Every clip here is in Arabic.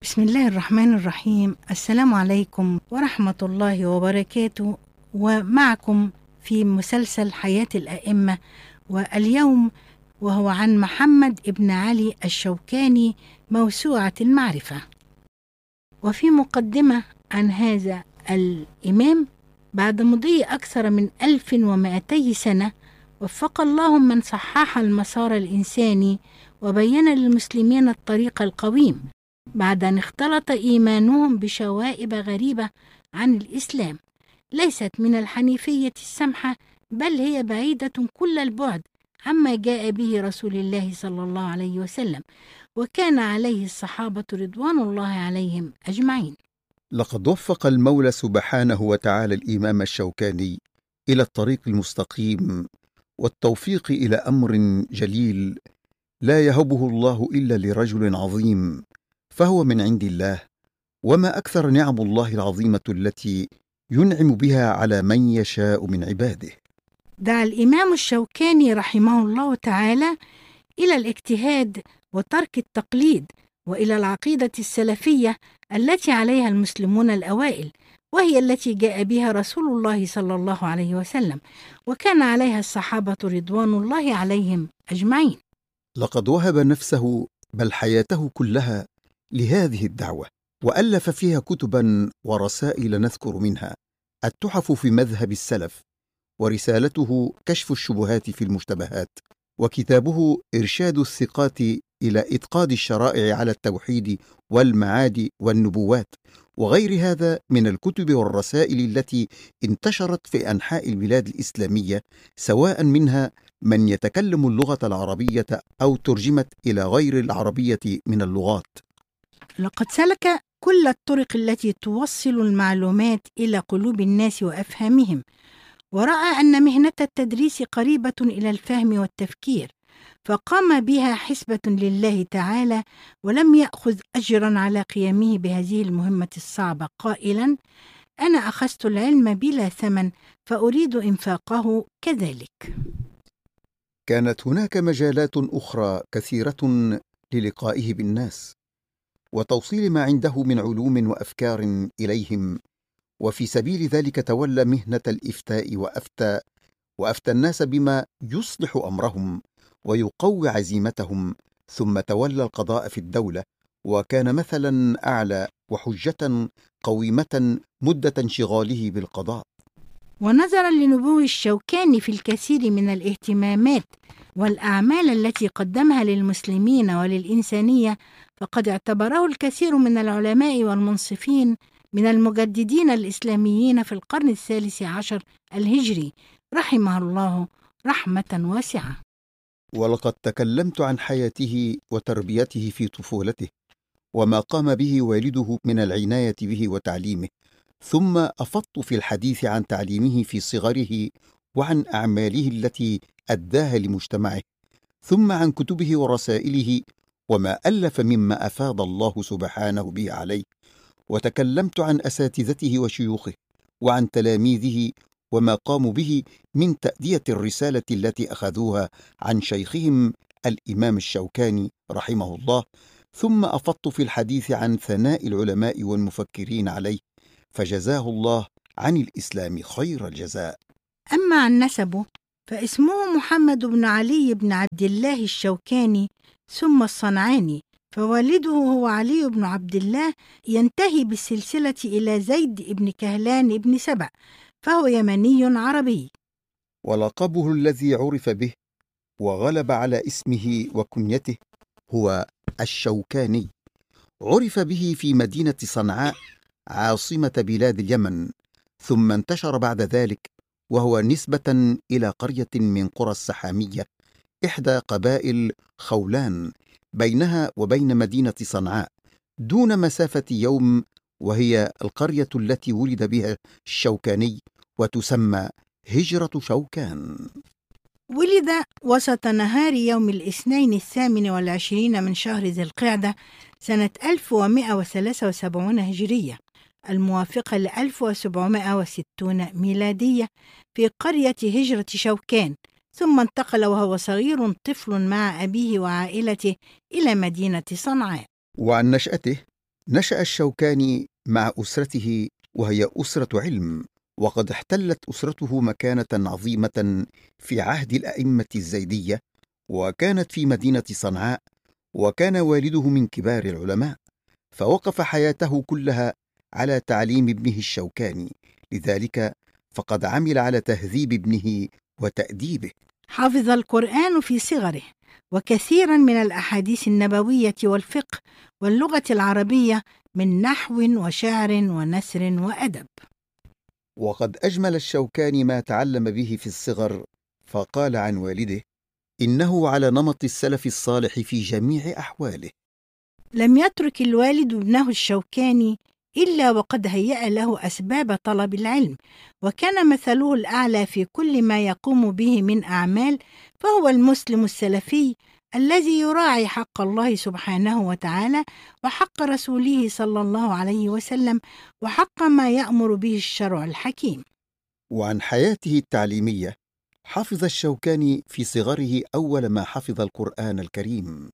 بسم الله الرحمن الرحيم. السلام عليكم ورحمة الله وبركاته، ومعكم في مسلسل حياة الأئمة، واليوم وهو عن محمد ابن علي الشوكاني، موسوعة المعرفة. وفي مقدمة عن هذا الإمام: بعد مضي أكثر من 1200 سنة، وفق الله من صحح المسار الإنساني وبين للمسلمين الطريق القويم، بعد أن اختلط إيمانهم بشوائب غريبة عن الإسلام، ليست من الحنيفية السمحة، بل هي بعيدة كل البعد عما جاء به رسول الله صلى الله عليه وسلم، وكان عليه الصحابة رضوان الله عليهم أجمعين. لقد وفق المولى سبحانه وتعالى الإمام الشوكاني إلى الطريق المستقيم، والتوفيق إلى أمر جليل لا يهبه الله إلا لرجل عظيم، فهو من عند الله. وما أكثر نعم الله العظيمة التي ينعم بها على من يشاء من عباده. دعا الإمام الشوكاني رحمه الله تعالى إلى الاجتهاد وترك التقليد، وإلى العقيدة السلفية التي عليها المسلمون الأوائل، وهي التي جاء بها رسول الله صلى الله عليه وسلم، وكان عليها الصحابة رضوان الله عليهم أجمعين. لقد وهب نفسه بل حياته كلها لهذه الدعوة، وألف فيها كتبا ورسائل نذكر منها التحف في مذهب السلف، ورسالته كشف الشبهات في المشتبهات، وكتابه إرشاد الثقات إلى إتقاد الشرائع على التوحيد والمعاد والنبوات، وغير هذا من الكتب والرسائل التي انتشرت في أنحاء البلاد الإسلامية، سواء منها من يتكلم اللغة العربية أو ترجمت إلى غير العربية من اللغات. لقد سلك كل الطرق التي توصل المعلومات إلى قلوب الناس وأفهامهم، ورأى أن مهنة التدريس قريبة إلى الفهم والتفكير، فقام بها حسبة لله تعالى، ولم يأخذ أجرا على قيامه بهذه المهمة الصعبة، قائلا: أنا أخذت العلم بلا ثمن، فأريد إنفاقه كذلك. كانت هناك مجالات أخرى كثيرة للقائه بالناس وتوصيل ما عنده من علوم وأفكار إليهم، وفي سبيل ذلك تولى مهنة الإفتاء وأفتى الناس بما يصلح أمرهم ويقوي عزيمتهم، ثم تولى القضاء في الدولة، وكان مثلا أعلى وحجة قويمة مدة انشغاله بالقضاء. ونظرا لنبوغ الشوكاني في الكثير من الاهتمامات والأعمال التي قدمها للمسلمين وللإنسانية، فقد اعتبره الكثير من العلماء والمنصفين من المجددين الإسلاميين في القرن الثالث عشر الهجري، رحمه الله رحمة واسعة. ولقد تكلمت عن حياته وتربيته في طفولته، وما قام به والده من العناية به وتعليمه، ثم أفضت في الحديث عن تعليمه في صغره، وعن أعماله التي أداها لمجتمعه، ثم عن كتبه ورسائله وما ألف مما أفاض الله سبحانه به عليه، وتكلمت عن أساتذته وشيوخه، وعن تلاميذه وما قاموا به من تأدية الرسالة التي أخذوها عن شيخهم الإمام الشوكاني رحمه الله، ثم أفضت في الحديث عن ثناء العلماء والمفكرين عليه، فجزاه الله عن الإسلام خير الجزاء. أما عن نسبه فاسمه محمد بن علي بن عبد الله الشوكاني ثم الصنعاني، فوالده هو علي بن عبد الله، ينتهي بالسلسلة إلى زيد بن كهلان بن سبع، فهو يمني عربي. ولقبه الذي عرف به وغلب على اسمه وكنيته هو الشوكاني، عرف به في مدينة صنعاء عاصمة بلاد اليمن، ثم انتشر بعد ذلك، وهو نسبة إلى قرية من قرى السحامية، إحدى قبائل خولان، بينها وبين مدينة صنعاء دون مسافة يوم، وهي القرية التي ولد بها الشوكاني، وتسمى هجرة شوكان. ولد وسط نهار يوم الاثنين 28 من شهر ذي القعدة سنة 1173 هجرية، الموافقة ل 1760 ميلادية، في قرية هجرة شوكان، ثم انتقل وهو صغير طفل مع أبيه وعائلته إلى مدينة صنعاء. وعن نشأته نشأ الشوكاني مع أسرته وهي أسرة علم، وقد احتلت أسرته مكانة عظيمة في عهد الأئمة الزيدية، وكانت في مدينة صنعاء، وكان والده من كبار العلماء، فوقف حياته كلها على تعليم ابنه الشوكاني، لذلك فقد عمل على تهذيب ابنه وتأديبه. حفظ القرآن في صغره، وكثيرا من الأحاديث النبوية والفقه واللغة العربية من نحو وشعر ونثر وأدب. وقد أجمل الشوكاني ما تعلم به في الصغر، فقال عن والده: إنه على نمط السلف الصالح في جميع أحواله. لم يترك الوالد ابنه الشوكاني إلا وقد هيأ له أسباب طلب العلم، وكان مثله الأعلى في كل ما يقوم به من أعمال، فهو المسلم السلفي الذي يراعي حق الله سبحانه وتعالى وحق رسوله صلى الله عليه وسلم وحق ما يأمر به الشرع الحكيم. وعن حياته التعليمية: حفظ الشوكاني في صغره أول ما حفظ القرآن الكريم،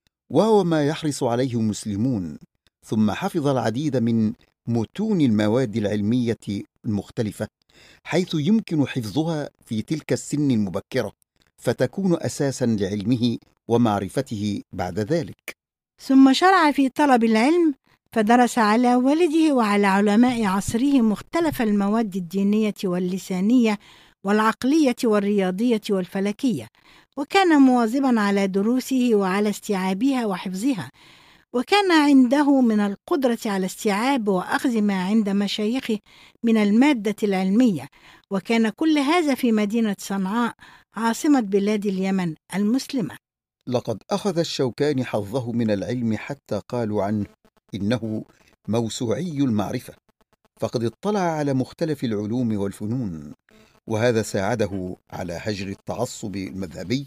وهو ما يحرص عليه المسلمون، ثم حفظ العديد من متون المواد العلمية المختلفة، حيث يمكن حفظها في تلك السن المبكرة، فتكون أساسا لعلمه ومعرفته بعد ذلك. ثم شرع في طلب العلم، فدرس على والده وعلى علماء عصره مختلف المواد الدينية واللسانية والعقلية والرياضية والفلكية، وكان مواظبا على دروسه وعلى استيعابها وحفظها، وكان عنده من القدرة على استيعاب وأخذ ما عند مشايخه من المادة العلمية، وكان كل هذا في مدينة صنعاء عاصمة بلاد اليمن المسلمة. لقد أخذ الشوكاني حظه من العلم حتى قالوا عنه إنه موسوعي المعرفة، فقد اطلع على مختلف العلوم والفنون، وهذا ساعده على هجر التعصب المذهبي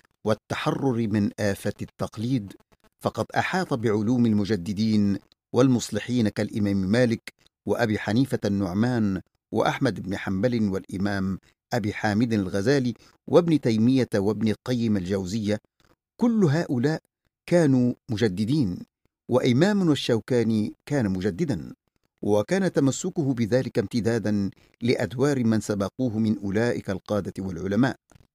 والتحرر من آفة التقليد، فقد أحاط بعلوم المجددين والمصلحين كالإمام مالك وأبي حنيفة النعمان وأحمد بن حنبل والإمام أبي حامد الغزالي وابن تيمية وابن القيم الجوزية. كل هؤلاء كانوا مجددين، وإمامنا الشوكاني كان مجددا، وكان تمسكه بذلك امتدادا لأدوار من سبقوه من أولئك القادة والعلماء.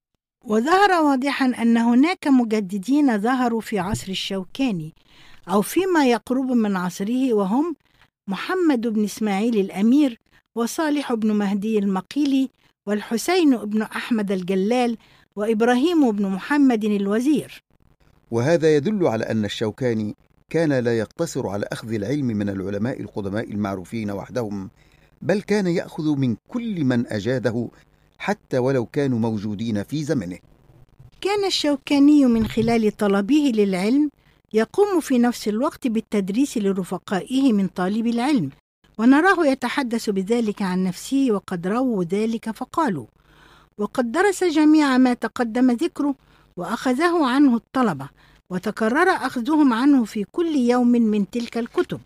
وظهر واضحا أن هناك مجددين ظهروا في عصر الشوكاني أو فيما يقرب من عصره، وهم محمد بن إسماعيل الأمير، وصالح بن مهدي المقيلي، والحسين بن أحمد الجلال، وإبراهيم بن محمد الوزير. وهذا يدل على أن الشوكاني كان لا يقتصر على أخذ العلم من العلماء القدماء المعروفين وحدهم، بل كان يأخذ من كل من أجاده حتى ولو كانوا موجودين في زمنه. كان الشوكاني من خلال طلبه للعلم يقوم في نفس الوقت بالتدريس لرفقائه من طالب العلم، ونراه يتحدث بذلك عن نفسه، وقد رووا ذلك فقالوا: وقد درس جميع ما تقدم ذكره، وأخذه عنه الطلبة، وتكرر أخذهم عنه في كل يوم من تلك الكتب،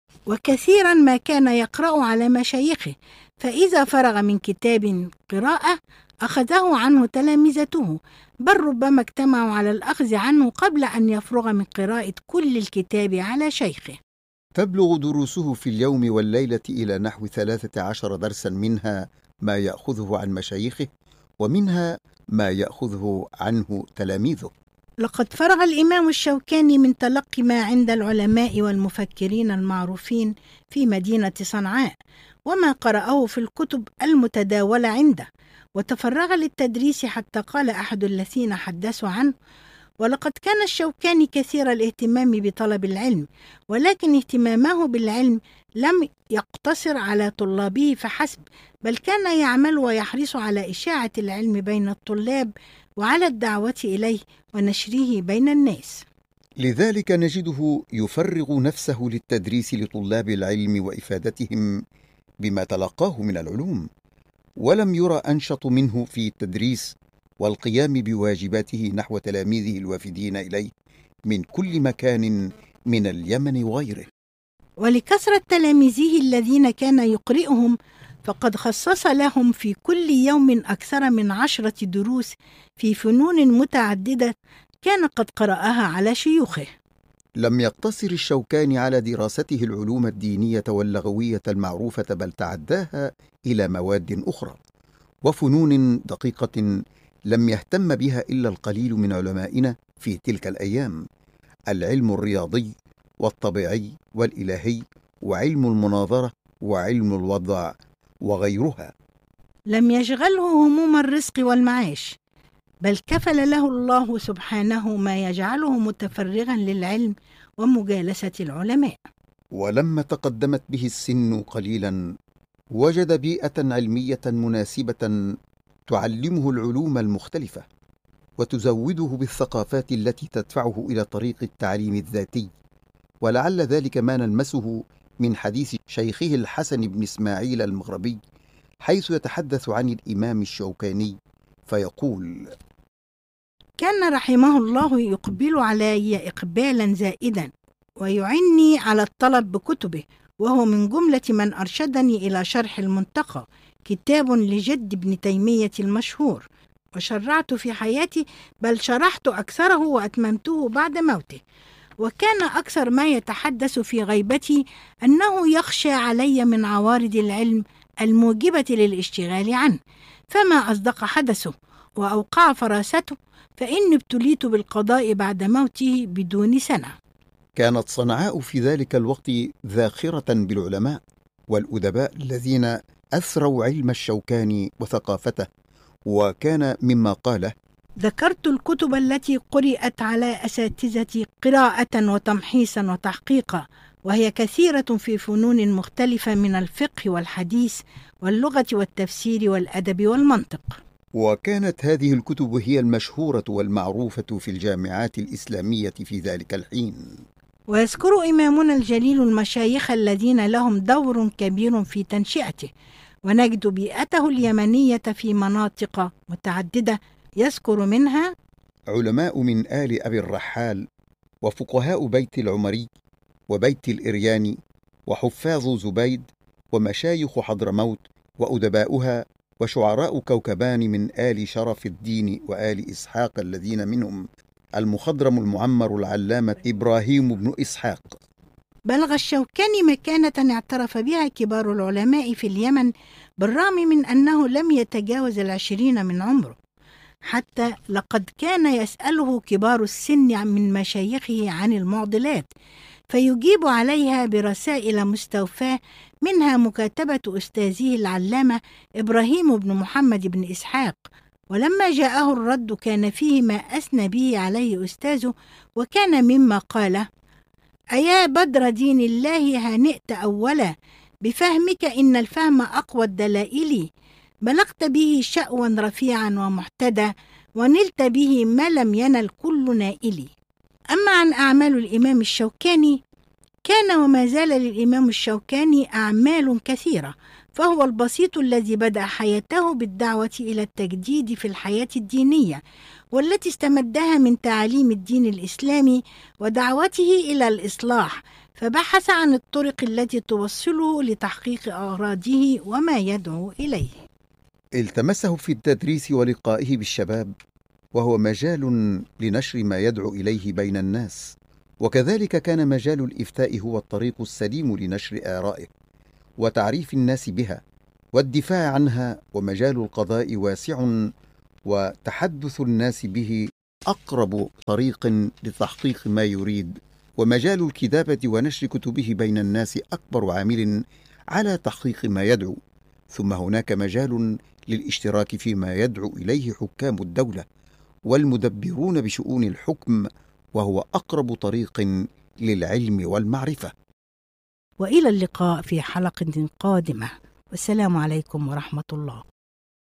وكثيرا ما كان يقرأ على مشايخه، فإذا فرغ من كتاب قراءة أخذه عنه تلامذته، بل ربما اجتمعوا على الأخذ عنه قبل أن يفرغ من قراءة كل الكتاب على شيخه. تبلغ دروسه في اليوم والليلة إلى نحو 13 درسا، منها ما يأخذه عن مشايخه، ومنها ما يأخذه عنه تلاميذه. لقد فرغ الإمام الشوكاني من تلقي ما عند العلماء والمفكرين المعروفين في مدينة صنعاء وما قرأه في الكتب المتداولة عنده، وتفرغ للتدريس، حتى قال أحد الذين حدثوا عنه: ولقد كان الشوكاني كثير الاهتمام بطلب العلم، ولكن اهتمامه بالعلم لم يقتصر على طلابه فحسب، بل كان يعمل ويحرص على إشاعة العلم بين الطلاب وعلى الدعوة إليه ونشره بين الناس. لذلك نجده يفرغ نفسه للتدريس لطلاب العلم وإفادتهم بما تلقاه من العلوم، ولم يرى أنشط منه في التدريس والقيام بواجباته نحو تلاميذه الوافدين إليه من كل مكان من اليمن وغيره. ولكثرة تلاميذه الذين كان يقرئهم، فقد خصص لهم في كل يوم أكثر من 10 دروس في فنون متعددة كان قد قرأها على شيوخه. لم يقتصر الشوكاني على دراسته العلوم الدينية واللغوية المعروفة، بل تعداها إلى مواد أخرى وفنون دقيقة لم يهتم بها إلا القليل من علمائنا في تلك الأيام: العلم الرياضي والطبيعي والإلهي، وعلم المناظرة، وعلم الوضع، وغيرها. لم يشغله هموم الرزق والمعاش، بل كفل له الله سبحانه ما يجعله متفرغا للعلم ومجالسة العلماء. ولما تقدمت به السن قليلا وجد بيئة علمية مناسبة تعلمه العلوم المختلفة وتزوده بالثقافات التي تدفعه إلى طريق التعليم الذاتي. ولعل ذلك ما نلمسه من حديث شيخه الحسن بن إسماعيل المغربي، حيث يتحدث عن الإمام الشوكاني فيقول: كان رحمه الله يقبل علي إقبالا زائدا ويعني على الطلب بكتبه، وهو من جملة من أرشدني إلى شرح المنتقى، كتاب لجد ابن تيمية المشهور، وشرعت في حياتي، بل شرحت أكثره وأتممته بعد موته. وكان أكثر ما يتحدث في غيبتي أنه يخشى علي من عوارض العلم الموجبة للاشتغال عنه، فما أصدق حدثه وأوقع فراسته، فإني ابتليت بالقضاء بعد موته بدون سنة. كانت صنعاء في ذلك الوقت ذاخرة بالعلماء والأدباء الذين أثروا علم الشوكاني وثقافته، وكان مما قاله: ذكرت الكتب التي قرأت على أساتذتي قراءة وتمحيصا وتحقيقا، وهي كثيرة في فنون مختلفة من الفقه والحديث واللغة والتفسير والأدب والمنطق. وكانت هذه الكتب هي المشهورة والمعروفة في الجامعات الإسلامية في ذلك الحين. ويذكر إمامنا الجليل المشايخ الذين لهم دور كبير في تنشئته، ونجد بيئته اليمنية في مناطق متعددة، يذكر منها علماء من آل أبي الرحال، وفقهاء بيت العمري وبيت الإرياني، وحفاظ زبيد، ومشايخ حضرموت وأدباؤها، وشعراء كوكبان من آل شرف الدين وآل إسحاق، الذين منهم المخضرم المعمر العلامة إبراهيم بن إسحاق. بلغ الشوكاني مكانة اعترف بها كبار العلماء في اليمن، بالرغم من أنه لم يتجاوز 20 من عمره، حتى لقد كان يسأله كبار السن من مشايخه عن المعضلات، فيجيب عليها برسائل مستوفاة، منها مكاتبة أستاذه العلامة إبراهيم بن محمد بن إسحاق. ولما جاءه الرد كان فيه ما أثنى به عليه أستاذه، وكان مما قال: أيا بدر دين الله، هانئت أولا بفهمك، إن الفهم أقوى الدلائل، بلغت به شأوا رفيعا ومحتدى، ونلت به ما لم ينل كل نائل. أما عن أعمال الإمام الشوكاني، كان وما زال للإمام الشوكاني أعمال كثيرة، فهو البسيط الذي بدأ حياته بالدعوة إلى التجديد في الحياة الدينية، والتي استمدها من تعاليم الدين الإسلامي ودعوته إلى الإصلاح، فبحث عن الطرق التي توصله لتحقيق أغراضه وما يدعو إليه. التمسه في التدريس ولقائه بالشباب، وهو مجال لنشر ما يدعو إليه بين الناس، وكذلك كان مجال الإفتاء هو الطريق السليم لنشر آرائه وتعريف الناس بها والدفاع عنها، ومجال القضاء واسع وتحدث الناس به أقرب طريق لتحقيق ما يريد، ومجال الكتابة ونشر كتبه بين الناس أكبر عامل على تحقيق ما يدعو. ثم هناك مجال للاشتراك فيما يدعو إليه حكام الدولة والمدبرون بشؤون الحكم، وهو أقرب طريق للعلم والمعرفة. وإلى اللقاء في حلقة قادمة، والسلام عليكم ورحمة الله.